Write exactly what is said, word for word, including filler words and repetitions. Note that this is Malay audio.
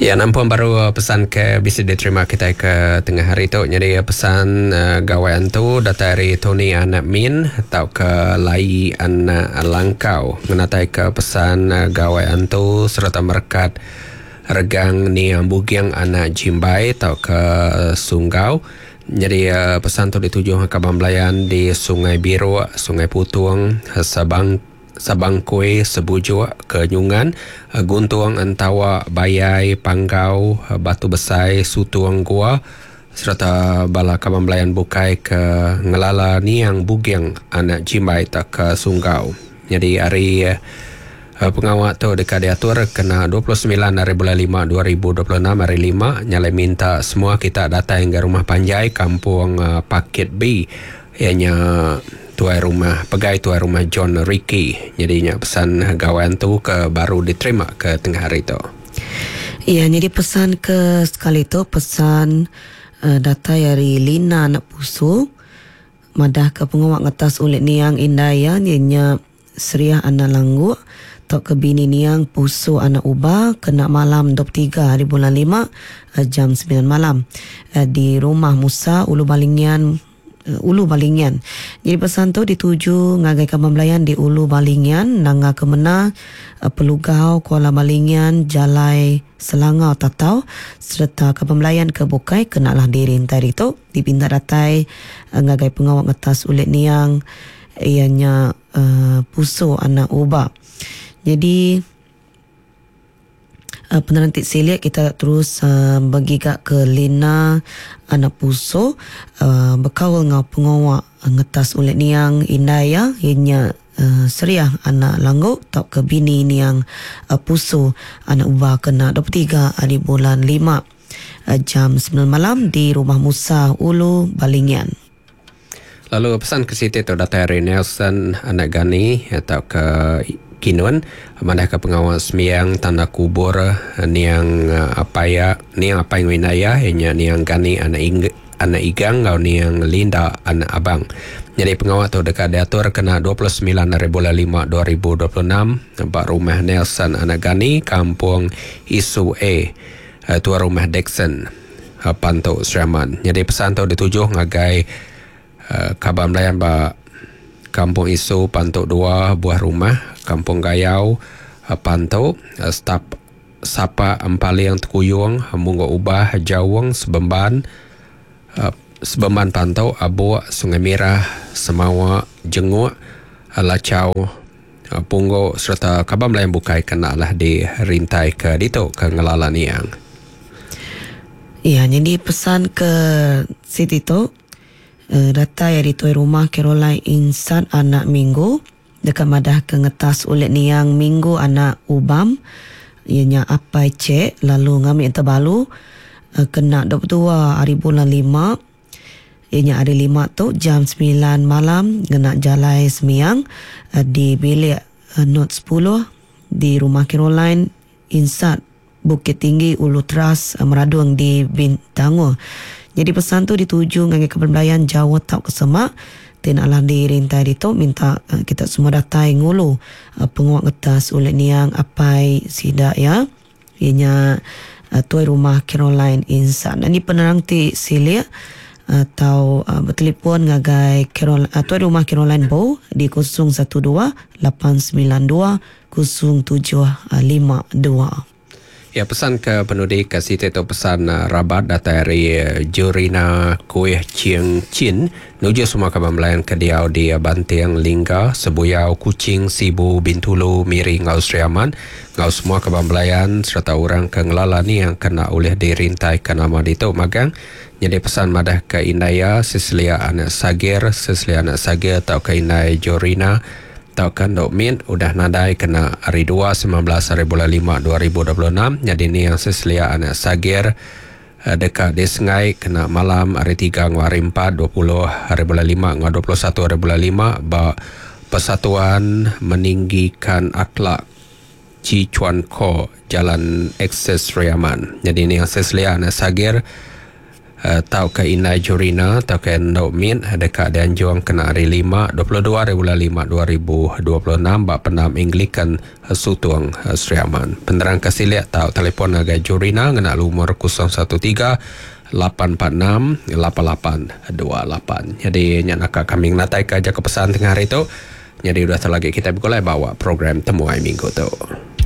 Ya, nampuan baru pesan ke bisa diterima kita ke tengah hari tu. Jadi pesan uh, gawaian tu data dari Tony anak Min atau ke Lai anak Langkau menatai ke pesan uh, gawaian tu serta merkat regang ni yang bugiang anak Jimbai atau ke Sunggau. Jadi uh, pesan tu dituju ke Bamblayan di Sungai Biru, Sungai Putung, Sabang Sabangkoi, Sebujuk, Kenyungan, Guntuang, Antawa, Bayai, Panggau, Batu Besai, Sutuang Gua serta bala Kabamblayan Bukai ke Ngelala Niang Bugiang anak Jimbai tak ke Sunggau. Jadi hari uh, pengawal tu dekat diatur kena dua puluh sembilan hari bulan lima dua ribu dua puluh enam hari lima nyalai minta semua kita datang ke rumah Panjai kampung uh, Paket B ianya tuai rumah pegai tuai rumah John Ricky. Jadinya pesan gawaian tu ke baru diterima ke tengah hari tu. Ya, jadi pesan ke sekali tu pesan uh, data dari Lina anak pusu madah ke pengawak ngetas ulit niang indaya ianya Seriah anak Langgu tok ke bini niang pusu anak ubah kena malam dua puluh tiga hari bulan lima uh, jam sembilan malam uh, di rumah Musa Ulu Balingian Ulu Balingian. Jadi pesan tu dituju ngagai Kabamblayan di Ulu Balingian, nangga kemena Pelugau, Kuala Balingian, Jalai, Selangau, Tatau serta Kabamblayan ke Bukai kenalah diri tadi tu dipinta datai ngagai pengawak ngetas ulit niang ianya uh, puso anak ubah. Jadi Uh, penerantik silik kita terus uh, bagi kat ke Lina anak puso uh, berkawal ngau pengawak uh, ngetas ulit niang indaya ianya uh, Seriah anak Langgu tak ke bini niang uh, puso anak ubah kena dua puluh tiga hari bulan lima uh, jam sembilan malam di rumah Musa Ulu Balingian. Lalu pesan ke situ tu data dari Nelson anak Gani atau ke Kinun mana ke pengawal semiang tanda kubur niang apaya niang apa yang winaya hanya niang Gani anak ing, anak igang atau niang Linda anak abang. Jadi pengawal tu dekat diatur kena dua puluh sembilan hari bulan lima dua ribu dua puluh enam nampak rumah Nelson anak Gani kampung Isu A tuan rumah Dixon Panto Seraman. Jadi pesan tu dituju ngagai uh, Kabamblayan ba Kampung Isu Pantok dua buah rumah Kampung Gayau Pantok staf Sapa Empali yang Tekuyung Munggo Ubah Jawang Sebemban Sebemban Pantok Abu Sungai Merah Semawa Jenguk Lacau Punggo serta Kabamblayan Bukai kenalah di rintai ke dito ke Ngelala Niang. Ya, jadi pesan ke Siti tu Uh, data yang ditoi rumah Caroline Insan anak Minggu dekat madah ke ngetas ulit niang Minggu anak Ubam ianya Apai Cek lalu ngambil terbalu uh, kena dua puluh dua hari bulan lima ianya hari lima tu jam sembilan malam kena Jalai Semiang uh, di bilik uh, Not sepuluh di rumah Caroline Insan Bukit Tinggi Ulu Teras uh, Meradung di Bintangor. Jadi pesan tu dituju ngagai Kabamblayan Jawa tau ke Semak tinaklah di rintai itu minta uh, kita semua datai ngulu uh, pengawak ngetas ulit niang apai sidak ya ianya uh, tuai rumah Caroline Insan. Dan ini penerang ti silik atau uh, bertelefon ngagai Caroline, uh, tuai rumah Caroline Bow di kosong satu dua lapan sembilan dua kosong tujuh lima dua. Ya, pesan ke penudik ke situ tu pesan uh, rabat data dari uh, Jurina Kuih Chiang Chin nuju semua Kabamblayan ke diau di uh, Bantiang Lingga Sebuyau Kucing Sibu Bintulu Miri Ngau Seriaman ngau semua Kabamblayan serta orang ke Ngelala ni yang kena oleh dirintai ke nama dito magang. Jadi pesan madah ke Indaya Sislia anak Sagir Sislia anak Sagir atau ke Indaya Jurina tau kan dok min udah nadai kena hari dua sembilan belas hari bulan lima dua ribu dua puluh enam. Jadi ni yang seselia anak Sagir uh, dekat di Sengai kena malam hari tiga ngau hari empat dua puluh hari bulan lima ngau dua puluh satu hari bulan lima ba Persatuan Meninggikan Akhlak Ci Chuan Ko Jalan Akses Riaman. Jadi ni yang seselia anak Sagir Uh, tau ke Inai Jurina tau ke Nok Min dekat dan juang kena hari lima dua puluh dua hari bulan lima dua ribu dua puluh enam bak penam Anglican Sutuang Sri Aman. Penerang kasiliak tau telefon agak Jurina ngena lumur kosong satu tiga lapan empat enam lapan lapan dua lapan. Jadi nyak nak kami natai ke aja ke pesan tengah hari tu. Jadi udah lagi kita boleh bawa program temuai minggu tu.